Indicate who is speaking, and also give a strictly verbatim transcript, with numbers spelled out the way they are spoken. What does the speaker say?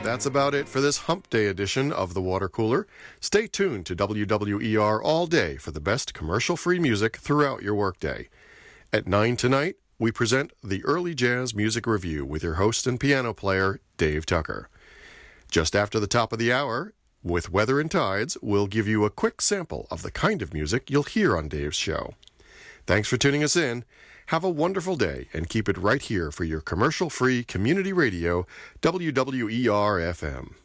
Speaker 1: that's about it for this Hump Day edition of The Water Cooler. Stay tuned to W W E R all day for the best commercial-free music throughout your workday. At nine tonight, we present the Early Jazz Music Review with your host and piano player, Dave Tucker. Just after the top of the hour, with Weather and Tides, we'll give you a quick sample of the kind of music you'll hear on Dave's show. Thanks for tuning us in. Have a wonderful day and keep it right here for your commercial-free community radio, W W E R F M.